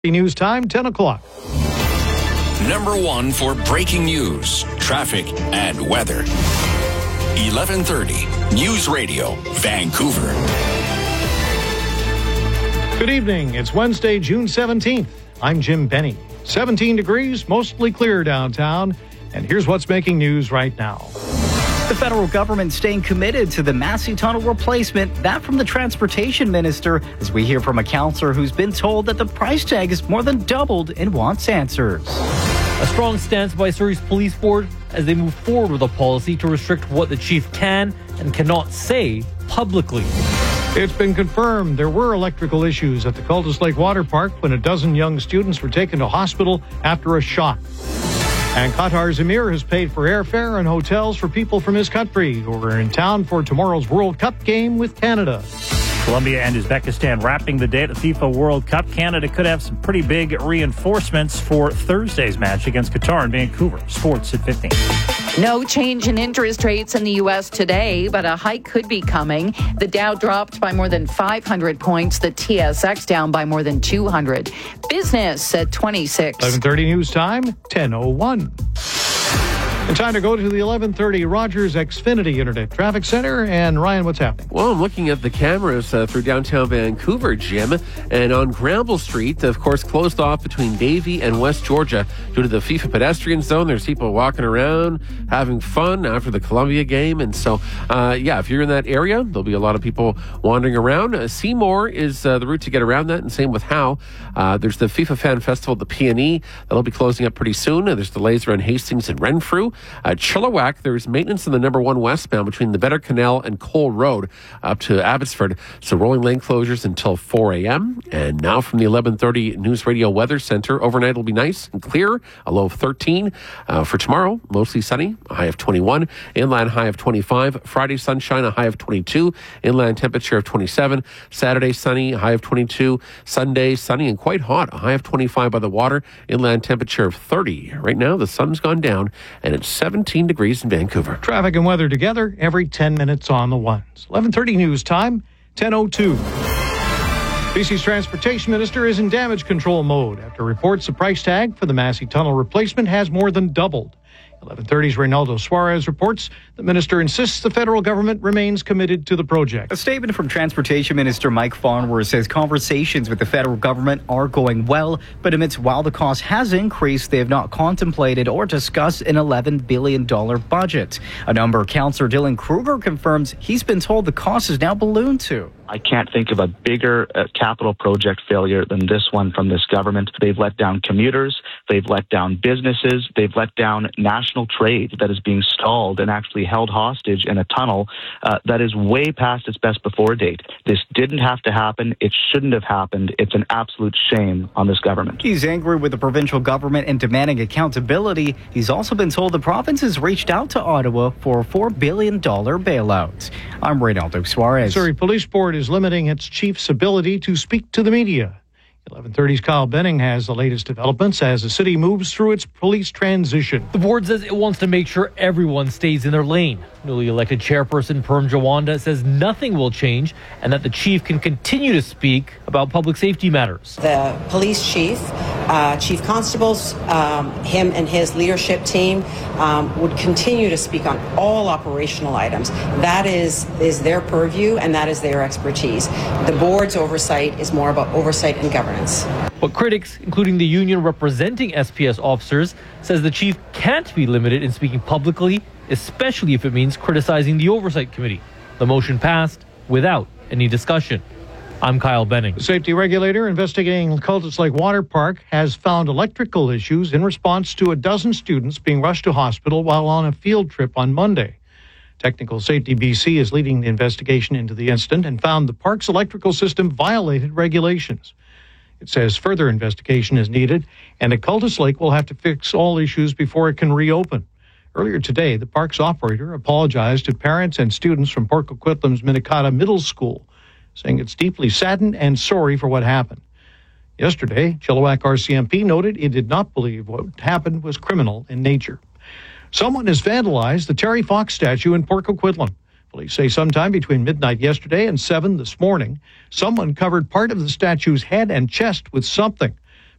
News time, 10 o'clock. Number one for breaking news, traffic, and weather. 1130 News Radio, Vancouver. Good evening. It's Wednesday, June 17th. I'm Jim Benny. 17 degrees, mostly clear downtown. And here's what's making news right now. The federal government staying committed to the Massey Tunnel replacement. That from the transportation minister, as we hear from a counselor who's been told that the price tag has more than doubled and wants answers. A strong stance by Surrey's police board as they move forward with a policy to restrict what the chief can and cannot say publicly. It's been confirmed there were electrical issues at the Cultus Lake Water Park when a dozen young students were taken to hospital after a shock. And Qatar Zamir has paid for airfare and hotels for people from his country who are in town for tomorrow's World Cup game with Canada. Colombia and Uzbekistan wrapping the day at the FIFA World Cup. Canada could have some pretty big reinforcements for Thursday's match against Qatar in Vancouver. Sports at 15. No change in interest rates in the U.S. today, but a hike could be coming. The Dow dropped by more than 500 points. The TSX down by more than 200. Business at 26. 11:30 news time, 10:01. And time to go to the 11:30 Rogers Xfinity Internet Traffic Center. And Ryan, what's happening? Well, I'm looking at the cameras through downtown Vancouver, Jim. And on Granville Street, of course, closed off between Davie and West Georgia due to the FIFA pedestrian zone. There's people walking around, having fun after the Columbia game. And so, if you're in that area, there'll be a lot of people wandering around. Seymour is the route to get around that, and same with Howe. There's the FIFA Fan Festival at the PNE. That'll be closing up pretty soon. There's delays around Hastings and Renfrew. Chilliwack, there's maintenance in the number 1 westbound between the Better Canal and Cole Road up to Abbotsford. So rolling lane closures until 4 a.m. And now from the 11:30 News Radio Weather Center, overnight will be nice and clear, a low of 13. For tomorrow, mostly sunny, a high of 21. Inland high of 25. Friday, sunshine, a high of 22. Inland temperature of 27. Saturday, sunny, a high of 22. Sunday, sunny and quite hot, a high of 25 by the water. Inland temperature of 30. Right now, the sun's gone down, and it's 17 degrees in Vancouver. Traffic and weather together every 10 minutes on the ones. 11:30 news time, 10:02. BC's transportation minister is in damage control mode after reports the price tag for the Massey Tunnel replacement has more than doubled. 11:30's Reynaldo Suarez reports the minister insists the federal government remains committed to the project. A statement from Transportation Minister Mike Farnworth says conversations with the federal government are going well, but admits while the cost has increased, they have not contemplated or discussed an $11 billion budget. A number Councillor Dylan Kruger confirms he's been told the cost is now ballooned to. I can't think of a bigger capital project failure than this one from this government. They've let down commuters. They've let down businesses. They've let down national trade that is being stalled and actually held hostage in a tunnel that is way past its best before date. This didn't have to happen. It shouldn't have happened. It's an absolute shame on this government. He's angry with the provincial government and demanding accountability. He's also been told the province has reached out to Ottawa for a $4 billion bailout. I'm Reynaldo Suarez. Surrey Police Board is limiting its chief's ability to speak to the media. 11:30's Kyle Benning has the latest developments as the city moves through its police transition. The board says it wants to make sure everyone stays in their lane. Newly elected chairperson Perm Jawanda says nothing will change and that the chief can continue to speak about public safety matters. The police chief, chief constables, him and his leadership team would continue to speak on all operational items. That is their purview and that is their expertise. The board's oversight is more about oversight and governance. But critics, including the union representing SPS officers, says the chief can't be limited in speaking publicly, especially if it means criticizing the Oversight Committee. The motion passed without any discussion. I'm Kyle Benning. The safety regulator investigating Cultus Lake Water Park has found electrical issues in response to a dozen students being rushed to hospital while on a field trip on Monday. Technical Safety BC is leading the investigation into the incident and found the park's electrical system violated regulations. It says further investigation is needed, and that Cultus Lake will have to fix all issues before it can reopen. Earlier today, the park's operator apologized to parents and students from Port Coquitlam's Minikata Middle School, saying it's deeply saddened and sorry for what happened. Yesterday, Chilliwack RCMP noted it did not believe what happened was criminal in nature. Someone has vandalized the Terry Fox statue in Port Coquitlam. Police say sometime between midnight yesterday and 7 this morning, someone covered part of the statue's head and chest with something.